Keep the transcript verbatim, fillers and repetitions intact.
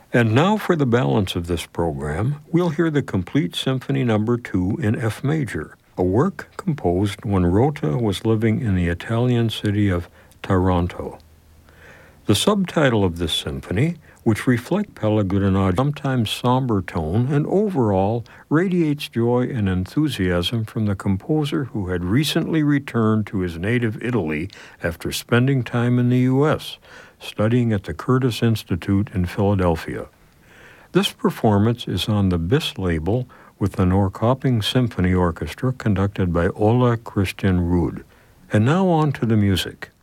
And now for the balance of this program, we'll hear the Complete Symphony Number two in F major, a work composed when Rota was living in the Italian city of Taranto. The subtitle of this symphony, which reflects Pellegrino's sometimes somber tone and overall radiates joy and enthusiasm from the composer who had recently returned to his native Italy after spending time in the U S, studying at the Curtis Institute in Philadelphia. This performance is on the Bis label with the Norrköping Symphony Orchestra conducted by Ola Christian Ruud. And now on to the music.